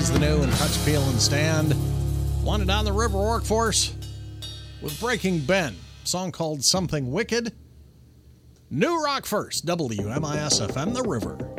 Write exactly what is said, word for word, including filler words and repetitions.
is the new and Touch, Peel, and Stand. Wanted on the River Workforce with Breaking Ben, a song called Something Wicked. New Rock first, W M I S F M, The River.